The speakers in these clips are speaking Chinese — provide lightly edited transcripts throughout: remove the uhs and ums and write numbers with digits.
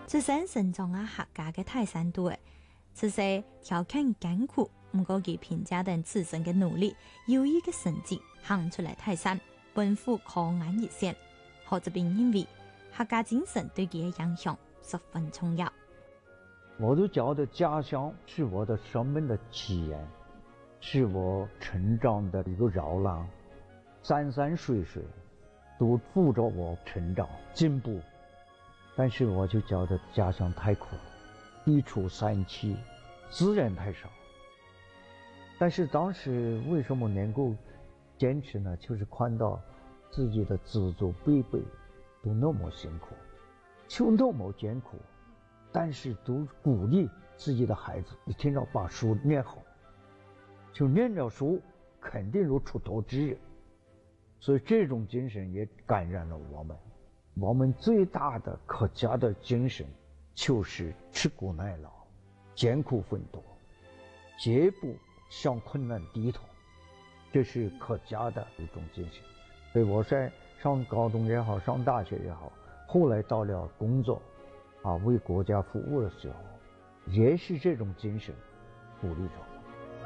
出生成長喺客家嘅泰山都，此時條件艱苦，唔過佢憑借定自身嘅努力，優異嘅成績行出嚟泰山，奔赴抗癌熱線。何澤斌認為客家精神對佢嘅影響十分重要。 我都覺得家鄉是我的生命的起源，是我成長的一個搖籃，山山水水都扶着我成長進步。但是我就覺得家鄉太苦，地處山區，資源太少。但是當時為什麼能夠堅持呢？就是看到自己的祖祖輩輩都那麼辛苦，就那麼艱苦，但是都鼓勵自己的孩子一定要把書念好，就念了書肯定有出頭之日。所以這種精神也感染了我們。我們最大的客家的精神就是吃苦耐勞，艱苦奮鬥，絕不向困難低頭，這是客家的一種精神。所以我在上高中也好，上大學也好，後來到了工作為國家服務的時候，也是這種精神鼓勵着我。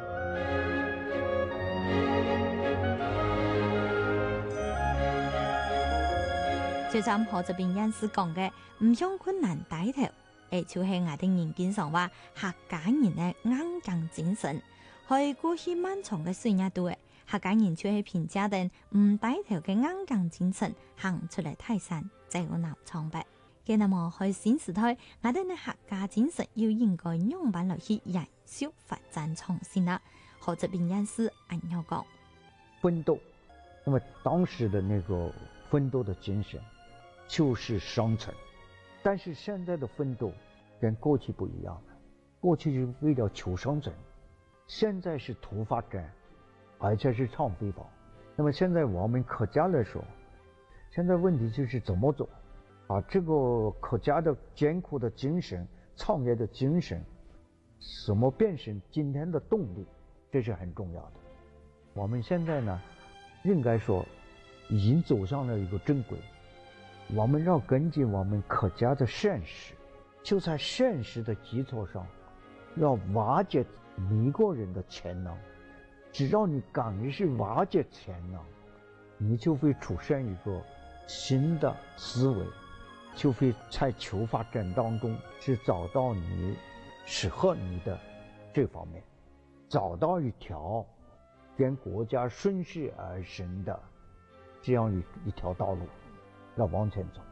就像何澤斌人士講嘅，唔向困難低頭，就係我哋人經常話客家人嘅硬頸精神。喺過去漫長嘅歲月度，客家人就係憑借定唔低頭嘅硬頸精神行出嚟泰山，走南闖北。嘅那麼喺新時代，我哋嘅客家精神要應該樣板落去延續發展創新啦。何澤斌人士按樣講， 奮鬥，那麼當時的那個奮鬥的精神就是生存，但是現在的奮鬥跟過去不一樣了，過去是為了求生存，現在是圖發展，而且是唱飛寶。那麼現在我們客家來說，現在問題就是怎麼走，把這個客家的艱苦的精神、創業的精神，怎麼變成今天的動力，這是很重要的。我們現在呢，應該說已經走上了一個正軌。我們要根據我們客家的現實，就在現實的基礎上，要瓦解每個人的潛能。只要你敢於去瓦解潛能，你就會出現一個新的思維，就會在求發展當中是找到你適合你的這方面，找到一條跟國家順勢而生的這樣一條道路。要往前走。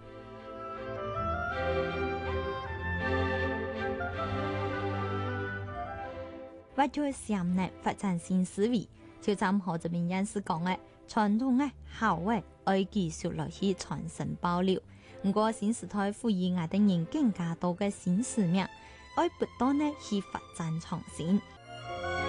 為咗向內發展新思維，就像何澤斌人士講嘅，傳統嘅好嘅愛繼續落去傳承保留。不過新時代賦予我哋人更加多嘅新使命，愛不斷嘅去發展創新。